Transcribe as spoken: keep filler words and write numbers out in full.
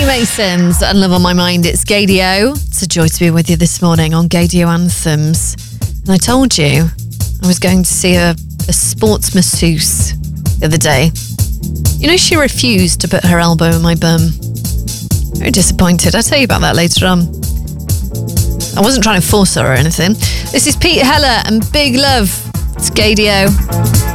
Masons and Love on My Mind. It's Gaydio. It's a joy to be with you this morning on Gaydio Anthems. And I told you I was going to see a, a sports masseuse the other day. You know, she refused to put her elbow in my bum. Very disappointed. I'll tell you about that later on. I wasn't trying to force her or anything. This is Pete Heller and Big Love. It's Gaydio.